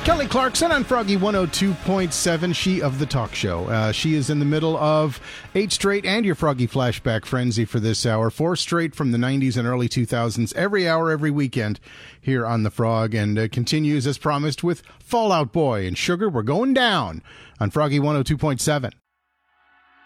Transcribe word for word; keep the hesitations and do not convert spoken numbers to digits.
Kelly Clarkson on Froggy one oh two point seven, she of the talk show. Uh, she is in the middle of eight straight and your Froggy flashback frenzy for this hour. Four straight from the nineties and early two thousands, every hour, every weekend here on The Frog. And uh, continues as promised with Fall Out Boy and Sugar. We're going down on Froggy one oh two point seven.